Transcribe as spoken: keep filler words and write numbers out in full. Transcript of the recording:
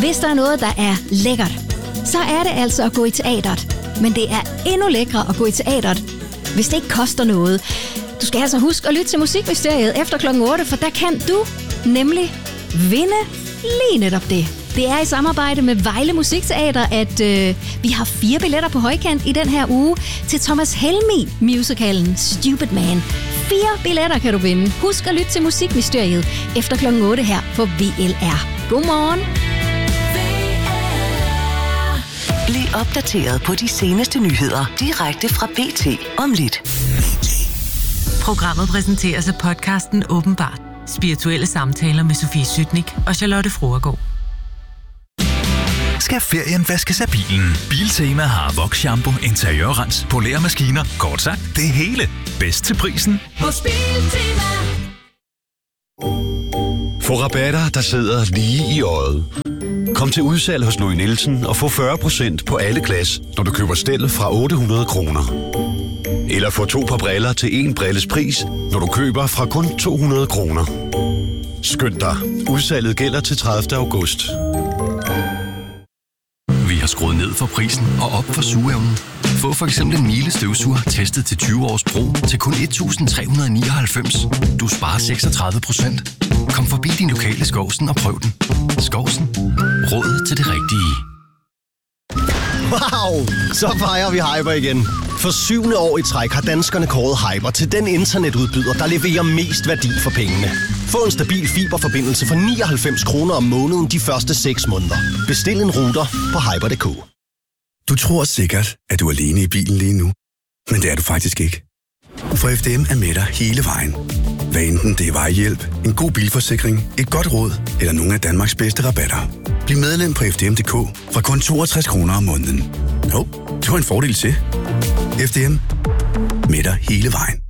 Hvis der er noget, der er lækkert, så er det altså at gå i teateret. Men det er endnu lækre at gå i teateret, hvis det ikke koster noget. Du skal altså huske at lytte til Musikmysteriet efter klokken otte, for der kan du nemlig vinde lige netop det. Det er i samarbejde med Vejle Musikteater, at øh, vi har fire billetter på højkant i den her uge til Thomas Helmig-musicalen Stupid Man. Fire billetter kan du vinde. Husk at lytte til Musikmysteriet efter klokken otte her på V L R. Godmorgen. Bliv opdateret på de seneste nyheder direkte fra B T om lidt. Programmet præsenteres af podcasten Åbenbart. Spirituelle samtaler med Sofie Sytnik og Charlotte Fruergaard. Skal ferien vaskes af bilen? Biltema har Vox-shampoo, interiørrens, poleremaskiner, kort sagt det hele. Bedst til prisen hos Biltema. Få rabatter, der sidder lige i øjet. Kom til udsalg hos Louis Nielsen og få fyrre procent på alle glas, når du køber stel fra otte hundrede kroner. Eller få to par briller til en brilles pris, når du køber fra kun to hundrede kroner. Skynd dig. Udsalget gælder til tredivte august. Vi har skruet ned for prisen og op for sugeevnen. Få for eksempel en Miele støvsuger testet til tyve års brug til kun et tusind tre hundrede nioghalvfems. Du sparer seksogtredive procent. Kom forbi din lokale Skovsen og prøv den. Skovsen. Råd til det rigtige. Wow! Så fejrer vi Hyper igen. For syvende år i træk har danskerne kåret Hyper til den internetudbyder, der leverer mest værdi for pengene. Få en stabil fiberforbindelse for nioghalvfems kroner om måneden de første seks måneder. Bestil en router på hyper punktum d k. Du tror sikkert, at du er alene i bilen lige nu. Men det er du faktisk ikke. For F D M er med dig hele vejen. Hvad enten det er vejhjælp, en god bilforsikring, et godt råd eller nogle af Danmarks bedste rabatter. Bliv medlem på f d m punktum d k fra kun toogtres kroner om måneden. Jo, det var en fordel til. F D M. Med dig hele vejen.